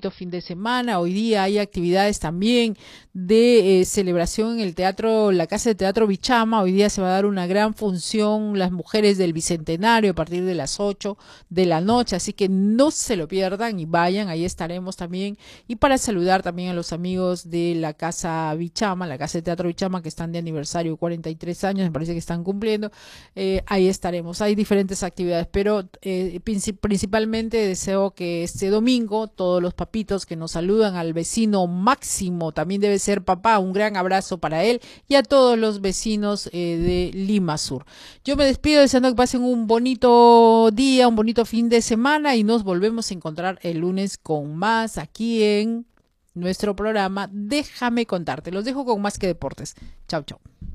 bonito fin de semana. Hoy día hay actividades también de celebración en el teatro, la Casa de Teatro Bichama. Hoy día se va a dar una gran función, las mujeres del Bicentenario, a partir de las 8 de la noche, así que no se lo pierdan y vayan, ahí estaremos también. Y para saludar también a los amigos de la Casa Bichama, la Casa de Teatro Bichama, que están de aniversario, 43 años, me parece que están cumpliendo, ahí estaremos. Hay diferentes actividades, pero principalmente deseo que este domingo todos los papitos que nos saludan, al vecino Máximo, también debe ser papá, un gran abrazo para él y a todos los vecinos de Lima Sur. Yo me despido deseando que pasen un bonito día, un bonito fin de semana y nos volvemos a encontrar el lunes con más aquí en nuestro programa Déjame contarte. Los dejo con Más que Deportes. Chau, chau.